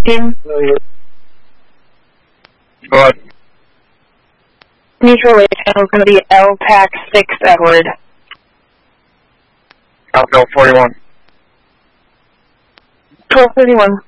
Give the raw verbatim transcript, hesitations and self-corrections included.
Team. Go ahead. Neutral wave channel is going to be L T A C six Edward. Alpha forty-one. twelve thirty-one.